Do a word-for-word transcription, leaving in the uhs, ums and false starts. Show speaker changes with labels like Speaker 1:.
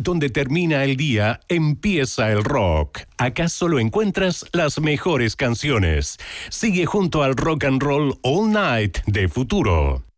Speaker 1: donde termina el día, empieza el rock. Acá solo encuentras las mejores canciones. Sigue junto al Rock and Roll All Night de Futuro.